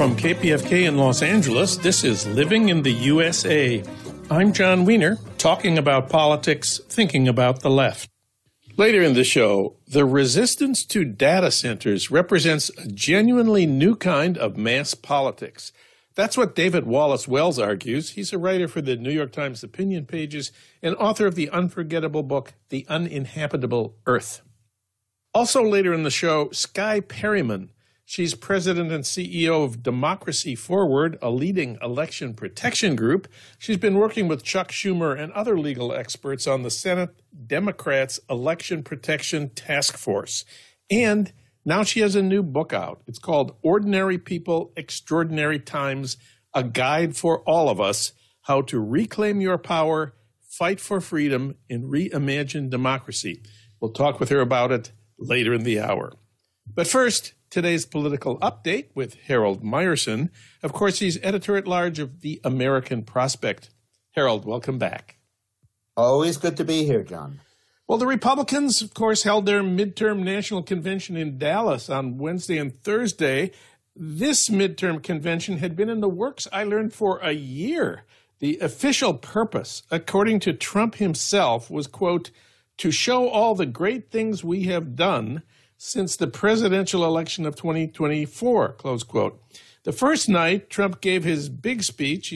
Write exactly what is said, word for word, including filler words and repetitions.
From K P F K in Los Angeles, this is Living in the U S A. I'm John Wiener, talking about politics, thinking about the left. Later in the show, the resistance to data centers represents a genuinely new kind of mass politics. That's what David Wallace Wells argues. He's a writer for the New York Times opinion pages and author of the unforgettable book, The Uninhabitable Earth. Also later in the show, Skye Perryman. She's president and C E O of Democracy Forward, a leading election protection group. She's been working with Chuck Schumer and other legal experts on the Senate Democrats' Election Protection Task Force. And now she has a new book out. It's called Ordinary People, Extraordinary Times, A Guide for All of Us, How to Reclaim Your Power, Fight for Freedom, and Reimagine Democracy. We'll talk with her about it later in the hour. But first, today's political update with Harold Meyerson. Of course, he's editor-at-large of The American Prospect. Harold, welcome back. Always good to be here, John. Well, the Republicans, of course, held their midterm national convention in Dallas on Wednesday and Thursday. This midterm convention had been in the works, I learned, for a year. The official purpose, according to Trump himself, was, quote, to show all the great things we have done since the presidential election of twenty twenty-four, close quote. The first night, Trump gave his big speech.